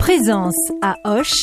Présence à Auch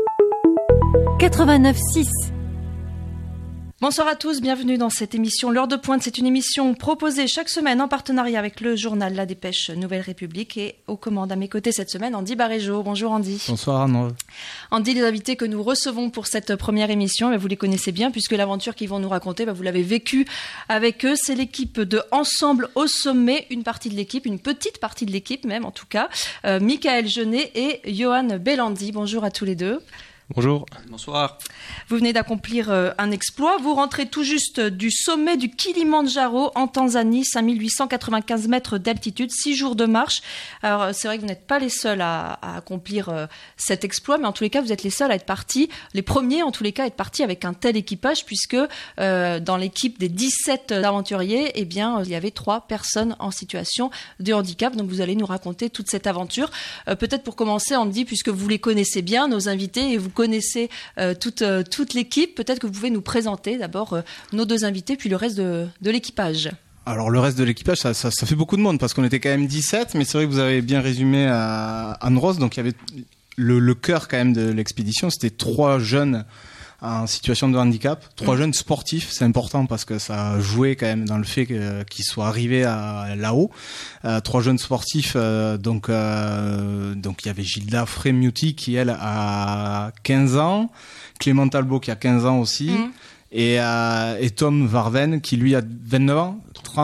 89.6. Bonsoir à tous, bienvenue dans cette émission L'heure de pointe. C'est une émission proposée chaque semaine en partenariat avec le journal La Dépêche Nouvelle République et aux commandes à mes côtés cette semaine, Andy Barégeau. Bonjour Andy. Bonsoir Arnaud. Andy, les invités que nous recevons pour cette première émission, vous les connaissez bien puisque l'aventure qu'ils vont nous raconter, vous l'avez vécue avec eux. C'est l'équipe de Ensemble au sommet, une partie de l'équipe, une petite partie de l'équipe même en tout cas. Michael Jeunet et Johan Bellandi. Bonjour à tous les deux. Bonjour. Bonsoir. Vous venez d'accomplir un exploit. Vous rentrez tout juste du sommet du Kilimandjaro en Tanzanie, 5895 mètres d'altitude, 6 jours de marche. Alors c'est vrai que vous n'êtes pas les seuls à accomplir cet exploit, mais en tous les cas vous êtes les seuls à être partis, les premiers en tous les cas à être partis avec un tel équipage, puisque dans l'équipe des 17 aventuriers, il y avait 3 personnes en situation de handicap. Donc vous allez nous raconter toute cette aventure. Peut-être pour commencer, Andy, puisque vous les connaissez bien, nos invités, et vous connaissez toute l'équipe, peut-être que vous pouvez nous présenter d'abord nos deux invités, puis le reste de l'équipage. Alors le reste de l'équipage, ça fait beaucoup de monde, parce qu'on était quand même 17, mais c'est vrai que vous avez bien résumé à Anne-Rose, donc il y avait le cœur quand même de l'expédition, c'était 3 jeunes en situation de handicap, 3 jeunes sportifs, c'est important parce que ça jouait quand même dans le fait qu'ils soient arrivés là-haut. 3 jeunes sportifs, donc il y avait Gilda Frémuti qui elle a 15 ans, Clément Talbot qui a 15 ans aussi, et Tom Varven qui lui a 29 ans,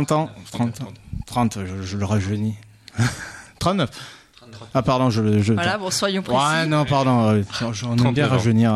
30, je le rajeunis. 39. Ah pardon, Voilà, bon, soyons précis. Ouais, non, pardon, on aime bien rajeunir.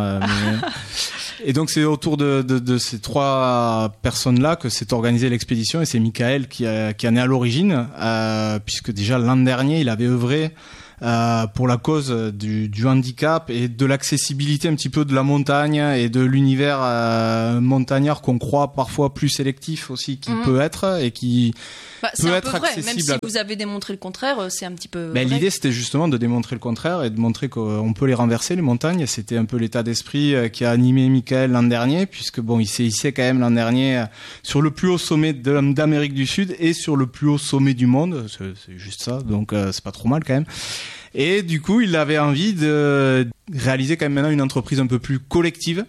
Et donc c'est autour de ces 3 personnes-là que s'est organisée l'expédition, et c'est Michael qui en est à l'origine, puisque déjà l'an dernier il avait œuvré pour la cause du handicap et de l'accessibilité un petit peu de la montagne et de l'univers montagnard qu'on croit parfois plus sélectif aussi qu'il peut être, et qui peut être accessible. Même si vous avez démontré le contraire, c'est un petit peu vrai. L'idée c'était justement de démontrer le contraire et de montrer qu'on peut les renverser, les montagnes. C'était un peu l'état d'esprit qui a animé Michael l'an dernier, puisque il s'est hissé quand même l'an dernier sur le plus haut sommet d'Amérique du Sud et sur le plus haut sommet du monde. C'est juste ça, donc c'est pas trop mal quand même. Et du coup, il avait envie de réaliser quand même maintenant une entreprise un peu plus collective.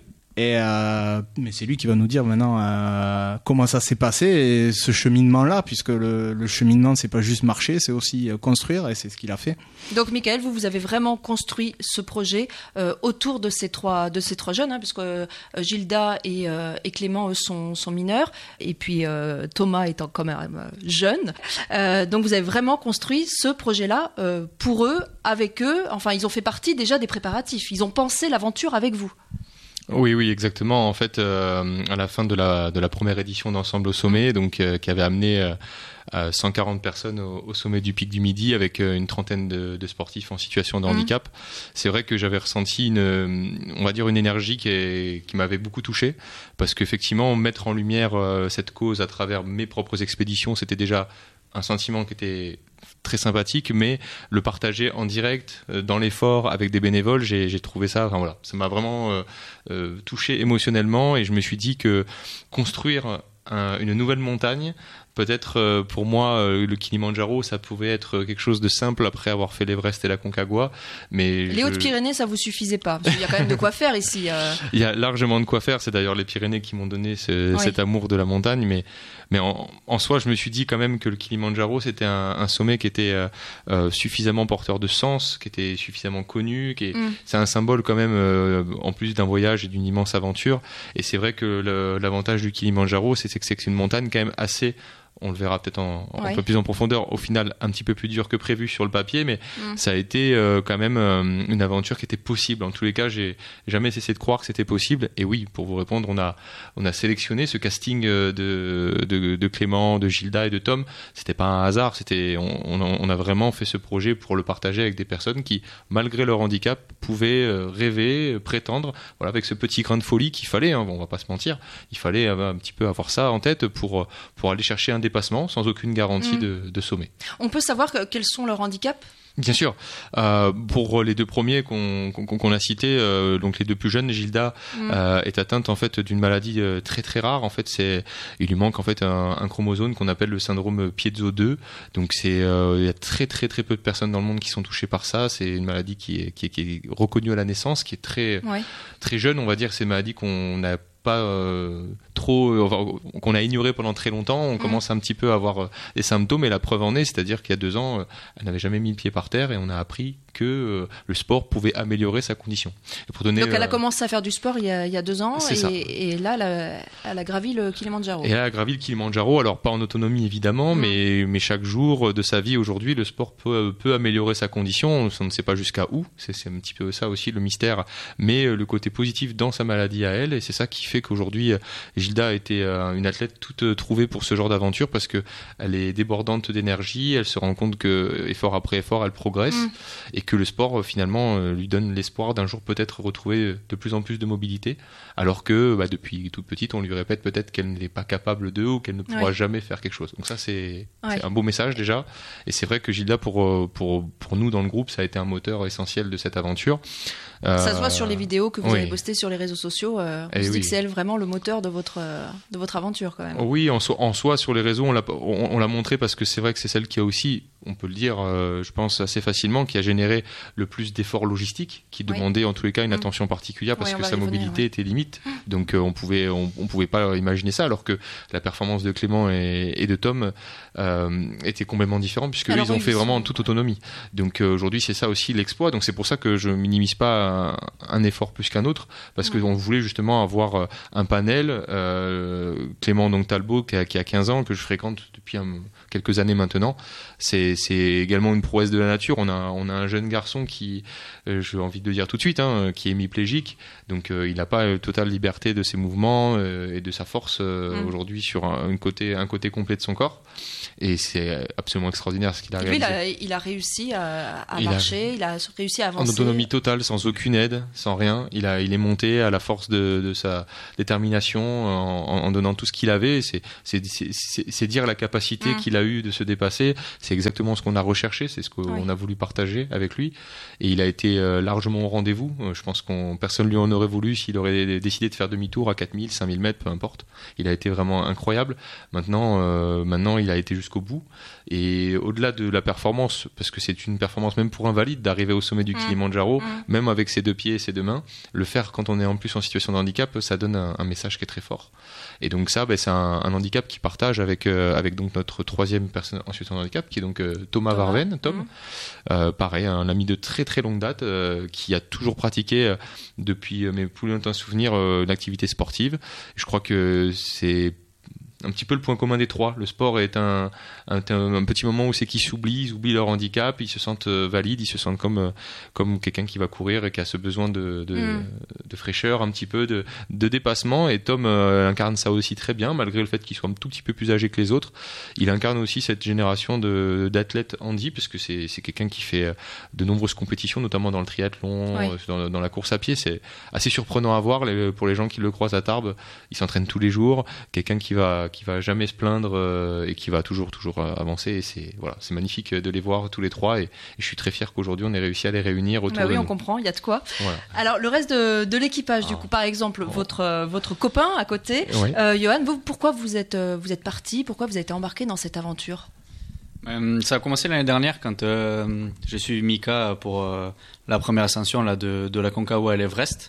Mais c'est lui qui va nous dire maintenant comment ça s'est passé, et ce cheminement-là, puisque le cheminement, c'est pas juste marcher, c'est aussi construire, et c'est ce qu'il a fait. Donc, Michael, vous avez vraiment construit ce projet autour de ces trois jeunes, puisque Gilda et Clément, eux, sont mineurs, et puis Thomas étant quand même jeune. Donc, vous avez vraiment construit ce projet-là pour eux, avec eux. Enfin, ils ont fait partie déjà des préparatifs. Ils ont pensé l'aventure avec vous. Oui, exactement. En fait, à la fin de la première édition d'Ensemble au sommet, donc qui avait amené 140 personnes au sommet du Pic du Midi, avec une trentaine de sportifs en situation de handicap. C'est vrai que j'avais ressenti une énergie qui m'avait beaucoup touché, parce qu'effectivement, mettre en lumière cette cause à travers mes propres expéditions, c'était déjà un sentiment qui était très sympathique, mais le partager en direct dans l'effort avec des bénévoles, j'ai trouvé ça, ça m'a vraiment touché émotionnellement, et je me suis dit que construire une nouvelle montagne, peut-être pour moi le Kilimandjaro, ça pouvait être quelque chose de simple après avoir fait l'Everest et la Concagua, mais les Hautes-Pyrénées, ça vous suffisait pas, parce qu'il y a quand même de quoi faire ici. Il y a largement de quoi faire. C'est d'ailleurs les Pyrénées qui m'ont donné cet amour de la montagne, mais en soi, je me suis dit quand même que le Kilimandjaro, c'était un sommet qui était suffisamment porteur de sens, qui était suffisamment connu, c'est un symbole quand même, en plus d'un voyage et d'une immense aventure. Et c'est vrai que l'avantage du Kilimandjaro, c'est que c'est une montagne quand même assez, on le verra peut-être un peu plus en profondeur, au final un petit peu plus dur que prévu sur le papier, mais ça a été quand même une aventure qui était possible. En tous les cas, j'ai jamais cessé de croire que c'était possible. Et oui, pour vous répondre, on a sélectionné ce casting de Clément, de Gilda et de Tom. C'était pas un hasard, on a vraiment fait ce projet pour le partager avec des personnes qui, malgré leur handicap, pouvaient rêver, prétendre, avec ce petit grain de folie qu'il fallait, on va pas se mentir, il fallait un petit peu avoir ça en tête pour aller chercher un dépassement sans aucune garantie de sommet. On peut savoir quels sont leurs handicaps ? Bien sûr. Pour les deux premiers qu'on a cités, donc les deux plus jeunes, Gilda est atteinte en fait d'une maladie très très rare. En fait, il lui manque en fait un chromosome qu'on appelle le syndrome Piezo 2. Donc il y a très très très peu de personnes dans le monde qui sont touchées par ça. C'est une maladie qui est reconnue à la naissance, qui est très très jeune, on va dire. C'est une maladie qu'on n'a pas qu'on a ignoré pendant très longtemps. On commence un petit peu à avoir des symptômes, et la preuve en est, c'est-à-dire qu'il y a 2 ans, elle n'avait jamais mis le pied par terre, et on a appris que le sport pouvait améliorer sa condition. Et pour donner, donc elle a commencé à faire du sport il y a 2 ans, et là elle a gravi le Kilimandjaro. Et elle a gravi le Kilimandjaro, alors pas en autonomie évidemment, mais chaque jour de sa vie aujourd'hui, le sport peut améliorer sa condition. On ne sait pas jusqu'à où, c'est un petit peu ça aussi le mystère, mais le côté positif dans sa maladie à elle, et c'est ça qui fait qu'aujourd'hui Gilda a été une athlète toute trouvée pour ce genre d'aventure, parce que elle est débordante d'énergie, elle se rend compte que effort après effort elle progresse, et que le sport finalement lui donne l'espoir d'un jour peut-être retrouver de plus en plus de mobilité, alors que depuis toute petite on lui répète peut-être qu'elle n'est pas capable de, ou qu'elle ne pourra jamais faire quelque chose. Donc ça c'est un beau message déjà, et c'est vrai que Gilda pour nous dans le groupe, ça a été un moteur essentiel de cette aventure. Ça se voit sur les vidéos que vous avez postées sur les réseaux sociaux. On se dit que c'est elle vraiment le moteur de votre aventure quand même. Oui, en soi sur les réseaux on l'a montré, parce que c'est vrai que c'est celle qui a aussi, on peut le dire, je pense assez facilement, qui a généré le plus d'efforts logistiques, qui demandait en tous les cas une attention particulière, parce que sa mobilité était limite. Donc on pouvait pas imaginer ça, alors que la performance de Clément et de Tom était complètement différente, puisque ils ont fait vraiment en toute autonomie. Donc aujourd'hui c'est ça aussi l'exploit. Donc c'est pour ça que je minimise pas un effort plus qu'un autre, parce qu'on voulait justement avoir un panel. Clément donc Talbot qui a 15 ans, que je fréquente depuis quelques années maintenant, c'est également une prouesse de la nature. On a un jeune garçon qui, j'ai envie de dire tout de suite, qui est hémiplégique, donc il n'a pas totale liberté de ses mouvements et de sa force aujourd'hui sur un côté complet de son corps, et c'est absolument extraordinaire ce qu'il a réalisé. Lui, il a réussi à marcher, il a réussi à avancer. En autonomie totale, sans aucune aide, sans rien. Il est monté à la force de sa détermination, en donnant tout ce qu'il avait. C'est dire la capacité qu'il a eu de se dépasser. C'est exactement ce qu'on a recherché, c'est ce qu'on a voulu partager avec lui. Et il a été largement au rendez-vous. Je pense que personne lui en aurait voulu s'il aurait décidé de faire demi-tour à 4000, 5000 mètres, peu importe. Il a été vraiment incroyable. Maintenant, il a été jusqu'au bout. Et au-delà de la performance, parce que c'est une performance même pour un valide d'arriver au sommet du Kilimandjaro, même avec ses 2 pieds et ses 2 mains, le faire quand on est en plus en situation de handicap, ça donne un message qui est très fort. Et donc ça, c'est un handicap qu'il partage avec donc notre 3e personne en situation de handicap, qui est donc Thomas Varven, Tom. Pareil, un ami de très très longue date, qui a toujours pratiqué depuis mes plus lointains souvenirs l'activité sportive. Je crois que c'est un petit peu le point commun des 3. Le sport est un petit moment où c'est qu'ils ils oublient leur handicap, ils se sentent valides, ils se sentent comme quelqu'un qui va courir et qui a ce besoin de fraîcheur, un petit peu de dépassement. Et Tom incarne ça aussi très bien, malgré le fait qu'il soit un tout petit peu plus âgé que les autres. Il incarne aussi cette génération d'athlètes handi, parce que c'est quelqu'un qui fait de nombreuses compétitions, notamment dans le triathlon, dans la course à pied. C'est assez surprenant à voir pour les gens qui le croisent à Tarbes. Il s'entraîne tous les jours, quelqu'un qui va jamais se plaindre et qui va toujours avancer, et c'est magnifique de les voir tous les 3, et je suis très fier qu'aujourd'hui on ait réussi à les réunir autour de nous. On comprend, il y a de quoi. Voilà. Alors le reste de l'équipage, du coup, par exemple votre copain à côté, Johan, pourquoi vous êtes parti, pourquoi vous êtes embarqué dans cette aventure? Ça a commencé l'année dernière quand j'ai suivi Mika pour la première ascension là, de la Concagua à l'Everest.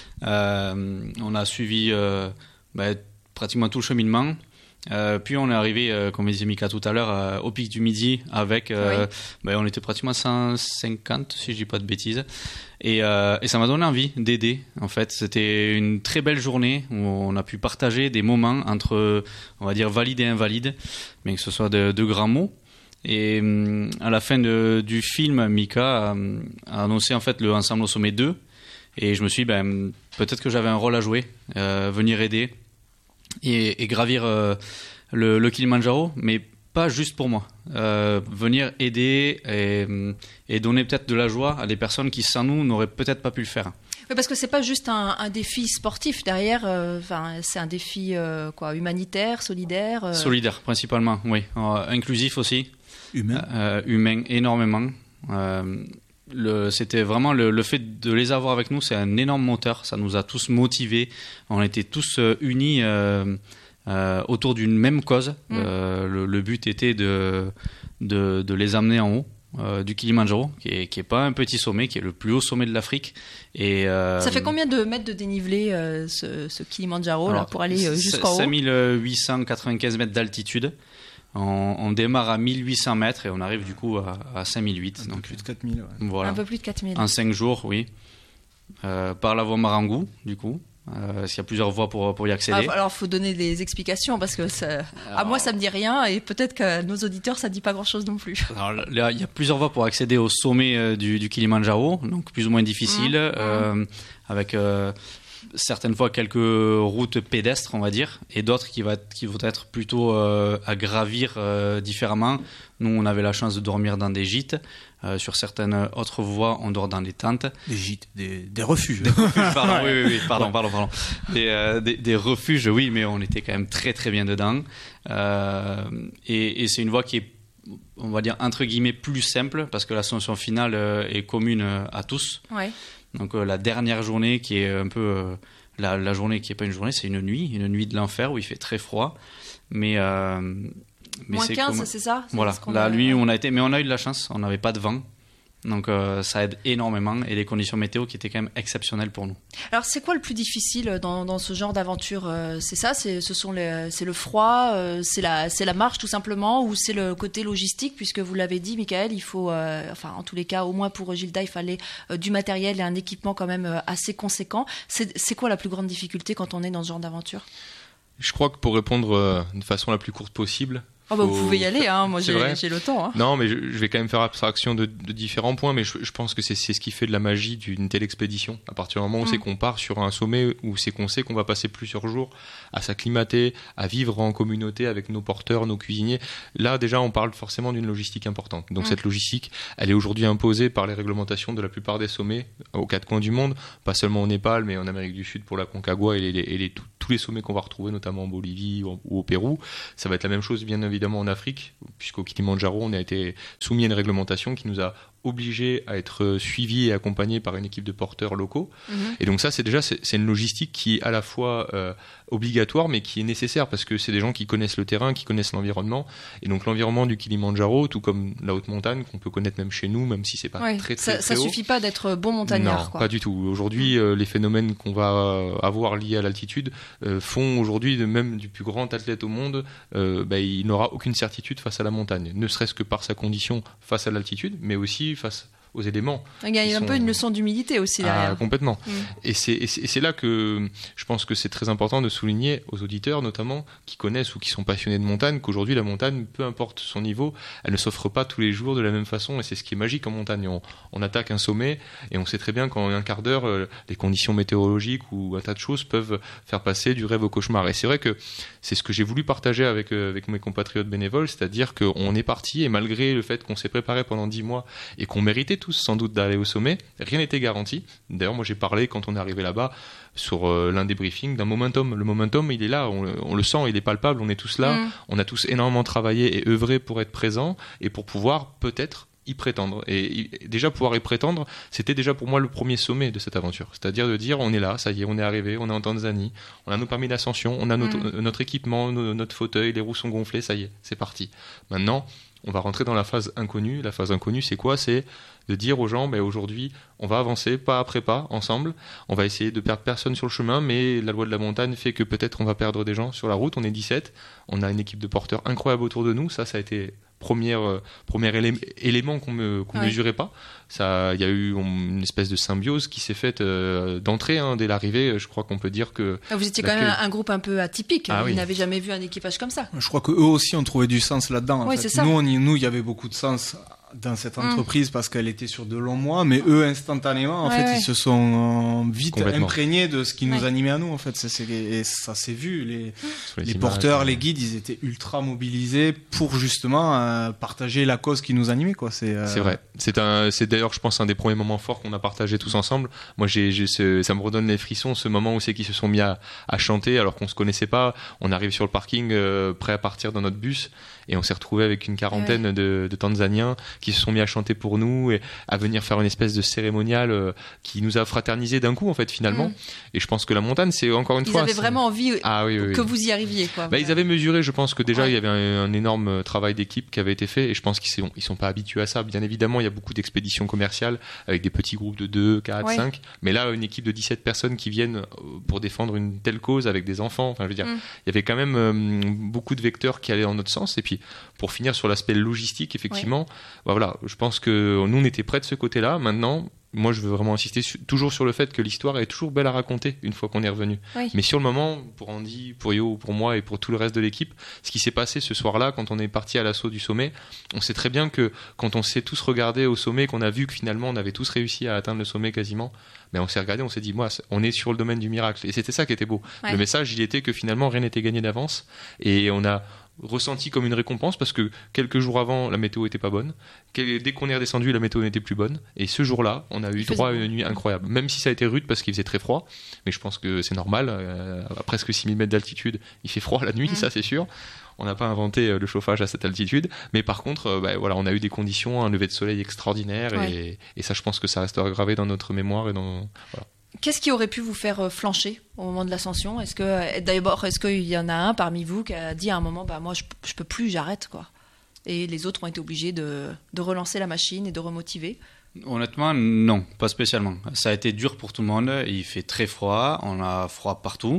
On a suivi pratiquement tout le cheminement. Puis on est arrivé, comme disait Mika tout à l'heure, au pic du Midi avec, on était pratiquement 150 si je dis pas de bêtises, et ça m'a donné envie d'aider. En fait, c'était une très belle journée où on a pu partager des moments entre, on va dire, valides et invalides, mais que ce soit de grands mots. Et à la fin du film, Mika a annoncé en fait le Ensemble au sommet 2, et je me suis dit, peut-être que j'avais un rôle à jouer, venir aider et gravir le Kilimandjaro, mais pas juste pour moi. Venir aider et donner peut-être de la joie à des personnes qui sans nous n'auraient peut-être pas pu le faire. Oui, parce que c'est pas juste un défi sportif derrière, c'est un défi humanitaire, solidaire. Solidaire principalement, oui. Inclusif aussi. Humain. Humain énormément. C'était vraiment le fait de les avoir avec nous, c'est un énorme moteur. Ça nous a tous motivés. On était tous unis autour d'une même cause. Le but était de les amener en haut du Kilimandjaro, qui est pas un petit sommet, qui est le plus haut sommet de l'Afrique. Et ça fait combien de mètres de dénivelé ce Kilimandjaro là, pour aller jusqu'en haut? 5895 mètres d'altitude. On démarre à 1800 mètres et on arrive du coup à 5008. Donc plus de 4000. Ouais. Voilà. Un peu plus de 4000. En 5 jours, oui. Par la voie Marangou, du coup. Il y a plusieurs voies pour y accéder. Alors, il faut donner des explications parce que moi, ça me dit rien et peut-être qu'à nos auditeurs, ça ne dit pas grand-chose non plus. Alors, là, il y a plusieurs voies pour accéder au sommet du Kilimandjaro, donc plus ou moins difficile, avec certaines fois quelques routes pédestres, on va dire, et d'autres qui vont être plutôt à gravir différemment. Nous, on avait la chance de dormir dans des gîtes. Sur certaines autres voies, on dort dans des tentes. Des gîtes, des refuges. Des refuges, pardon, oui, pardon. Des refuges, oui, mais on était quand même très très bien dedans. Et c'est une voie qui est, on va dire, entre guillemets, plus simple, parce que l'ascension finale est commune à tous. Ouais. Donc la dernière journée qui est un peu... la journée qui n'est pas une journée, c'est une nuit de l'enfer où il fait très froid. Mais moins 15, c'est ça? Voilà, la nuit où on a été, mais on a eu de la chance, on n'avait pas de vent. Donc ça aide énormément et les conditions météo qui étaient quand même exceptionnelles pour nous. Alors c'est quoi le plus difficile dans ce genre d'aventure? C'est ça, c'est le froid, c'est la marche tout simplement, ou c'est le côté logistique, puisque vous l'avez dit, Michael, il faut, en tous les cas, au moins pour Gilda, il fallait du matériel et un équipement quand même assez conséquent. C'est quoi la plus grande difficulté quand on est dans ce genre d'aventure? Je crois que pour répondre de façon la plus courte possible, vous pouvez y aller, hein. Moi j'ai le temps. Hein. Non, mais je vais quand même faire abstraction de différents points, mais je pense que c'est ce qui fait de la magie d'une telle expédition. À partir du moment où c'est qu'on part sur un sommet, où c'est qu'on sait qu'on va passer plusieurs jours à s'acclimater, à vivre en communauté avec nos porteurs, nos cuisiniers, là déjà on parle forcément d'une logistique importante. Donc cette logistique, elle est aujourd'hui imposée par les réglementations de la plupart des sommets aux quatre coins du monde, pas seulement au Népal, mais en Amérique du Sud pour la Concagua et tous les sommets qu'on va retrouver, notamment en Bolivie ou au Pérou. Ça va être la même chose bien évidemment en Afrique, puisqu'au Kilimandjaro, on a été soumis à une réglementation qui nous a obligés à être suivis et accompagnés par une équipe de porteurs locaux. Et donc ça, c'est une logistique qui est à la fois obligatoire, mais qui est nécessaire, parce que c'est des gens qui connaissent le terrain, qui connaissent l'environnement. Et donc l'environnement du Kilimandjaro, tout comme la haute montagne, qu'on peut connaître même chez nous, même si c'est pas très haut. Ça suffit pas d'être bon montagnard. Non, pas du tout. Aujourd'hui, les phénomènes qu'on va avoir liés à l'altitude font aujourd'hui, même du plus grand athlète au monde, il n'aura aucune certitude face à la montagne, ne serait-ce que par sa condition face à l'altitude, mais aussi face aux éléments. Il y a un peu une leçon d'humilité aussi derrière. Complètement. Et c'est là que je pense que c'est très important de souligner aux auditeurs, notamment, qui connaissent ou qui sont passionnés de montagne, qu'aujourd'hui la montagne, peu importe son niveau, elle ne s'offre pas tous les jours de la même façon, et c'est ce qui est magique en montagne. On attaque un sommet, et on sait très bien qu'en un quart d'heure, les conditions météorologiques ou un tas de choses peuvent faire passer du rêve au cauchemar. Et c'est vrai que c'est ce que j'ai voulu partager avec mes compatriotes bénévoles, c'est-à-dire qu'on est parti, et malgré le fait qu'on s'est préparé pendant 10 mois, et qu'on méritait tous sans doute d'aller au sommet, rien n'était garanti. D'ailleurs, moi j'ai parlé quand on est arrivé là-bas sur l'un des briefings d'un momentum. Le momentum, il est là, on le sent, il est palpable, on est tous là, on a tous énormément travaillé et œuvré pour être présents et pour pouvoir peut-être y prétendre. Et déjà pouvoir y prétendre, c'était déjà pour moi le premier sommet de cette aventure. C'est-à-dire de dire, on est là, ça y est, on est arrivé, on est en Tanzanie, on a nos permis d'ascension, on a notre équipement, notre fauteuil, les roues sont gonflées, ça y est, c'est parti. Maintenant, on va rentrer dans la phase inconnue. La phase inconnue, c'est quoi? C'est de dire aux gens, aujourd'hui, on va avancer pas après pas, ensemble. On va essayer de perdre personne sur le chemin, mais la loi de la montagne fait que peut-être on va perdre des gens sur la route. On est 17, on a une équipe de porteurs incroyable autour de nous. Ça a été premier élément qu'on mesurait pas. Il y a eu une espèce de symbiose qui s'est faite d'entrée, dès l'arrivée. Je crois qu'on peut dire que... Vous étiez quand même un groupe un peu atypique. Vous n'avez jamais vu un équipage comme ça. Je crois qu'eux aussi ont trouvé du sens là-dedans. Oui, c'est ça. Nous, il y avait beaucoup de sens dans cette entreprise parce qu'elle était sur de longs mois, mais eux, instantanément, ils se sont vite imprégnés de ce qui nous animait à nous, en fait. Et ça s'est vu. Les porteurs, les guides, ils étaient ultra mobilisés pour justement partager la cause qui nous animait, quoi. C'est vrai. C'est d'ailleurs, je pense, un des premiers moments forts qu'on a partagé tous ensemble. Moi, ça me redonne les frissons, ce moment où c'est qu'ils se sont mis à chanter alors qu'on se connaissait pas. On arrive sur le parking, prêt à partir dans notre bus. Et on s'est retrouvé avec une quarantaine de Tanzaniens qui se sont mis à chanter pour nous et à venir faire une espèce de cérémonial qui nous a fraternisé d'un coup en fait finalement. Et je pense que la montagne, c'est encore une fois... Ils avaient vraiment envie que vous y arriviez, quoi. Ils avaient mesuré, je pense que déjà il y avait un énorme travail d'équipe qui avait été fait et je pense qu'ils sont pas habitués à ça. Bien évidemment, il y a beaucoup d'expéditions commerciales avec des petits groupes de 2, 4, 5. Mais là, une équipe de 17 personnes qui viennent pour défendre une telle cause avec des enfants, enfin je veux dire, il y avait quand même beaucoup de vecteurs qui allaient dans notre sens. Et puis pour finir sur l'aspect logistique, effectivement, voilà, je pense que nous on était près de ce côté-là. Maintenant, moi je veux vraiment insister toujours sur le fait que l'histoire est toujours belle à raconter une fois qu'on est revenu. Mais sur le moment, pour Andy, pour Yo, pour moi et pour tout le reste de l'équipe, ce qui s'est passé ce soir-là quand on est parti à l'assaut du sommet, on sait très bien que quand on s'est tous regardés au sommet, qu'on a vu que finalement on avait tous réussi à atteindre le sommet quasiment, mais on s'est regardé, on s'est dit, moi, on est sur le domaine du miracle. Et c'était ça qui était beau. Le message, il était que finalement rien n'était gagné d'avance et on a ressenti comme une récompense parce que quelques jours avant la météo était pas bonne, dès qu'on est redescendu la météo n'était plus bonne et ce jour-là on a eu droit à une nuit incroyable, même si ça a été rude parce qu'il faisait très froid, mais je pense que c'est normal, à presque 6000 mètres d'altitude il fait froid la nuit, ça c'est sûr. On n'a pas inventé le chauffage à cette altitude, mais par contre voilà, on a eu des conditions, un lever de soleil extraordinaire et ça je pense que ça restera gravé dans notre mémoire et dans voilà. Qu'est-ce qui aurait pu vous faire flancher au moment de l'ascension ? Est-ce qu'il y en a un parmi vous qui a dit à un moment, moi je peux plus, j'arrête, quoi. Et les autres ont été obligés de relancer la machine et de remotiver ? Honnêtement, non, pas spécialement. Ça a été dur pour tout le monde. Il fait très froid, on a froid partout,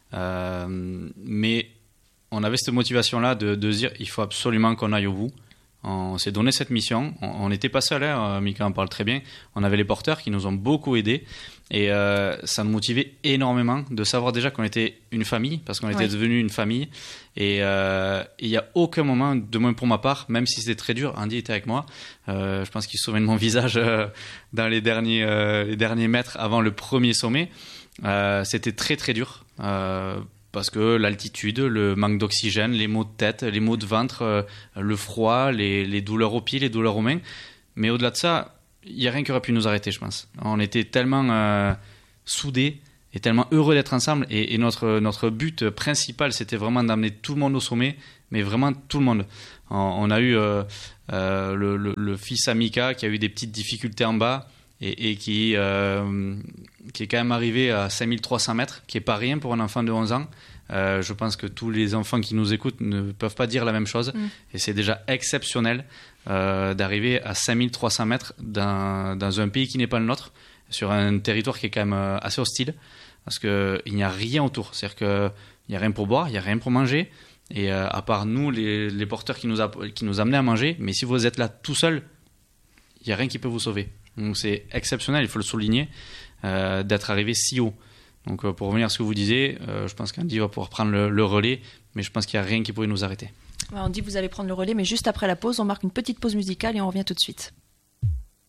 mais on avait cette motivation-là de dire, il faut absolument qu'on aille au bout. On s'est donné cette mission. On n'était pas seul, Mika en parle très bien. On avait les porteurs qui nous ont beaucoup aidés. Et ça nous motivait énormément de savoir déjà qu'on était une famille, parce qu'on était devenu une famille. Et il n'y a aucun moment, de moins pour ma part, même si c'était très dur, Andy était avec moi. Je pense qu'il se souvient de mon visage dans les derniers mètres avant le premier sommet. C'était très très dur. Parce que l'altitude, le manque d'oxygène, les maux de tête, les maux de ventre, le froid, les douleurs aux pieds, les douleurs aux mains. Mais au-delà de ça, il n'y a rien qui aurait pu nous arrêter, je pense. On était tellement soudés et tellement heureux d'être ensemble. Et notre but principal, c'était vraiment d'amener tout le monde au sommet, mais vraiment tout le monde. On a eu le fils Amika qui a eu des petites difficultés en bas et qui est quand même arrivé à 5300 mètres, qui n'est pas rien pour un enfant de 11 ans. Je pense que tous les enfants qui nous écoutent ne peuvent pas dire la même chose. Et c'est déjà exceptionnel d'arriver à 5300 mètres dans un pays qui n'est pas le nôtre, sur un territoire qui est quand même assez hostile, parce qu'il n'y a rien autour. C'est-à-dire qu'il n'y a rien pour boire, il n'y a rien pour manger. Et à part nous, les porteurs qui nous amenaient à manger, mais si vous êtes là tout seul, il n'y a rien qui peut vous sauver. Donc c'est exceptionnel, il faut le souligner, d'être arrivé si haut. Donc pour revenir à ce que vous disiez, je pense qu'Andy va pouvoir prendre le relais, mais je pense qu'il n'y a rien qui pourrait nous arrêter. On dit que vous allez prendre le relais, mais juste après la pause, on marque une petite pause musicale et on revient tout de suite.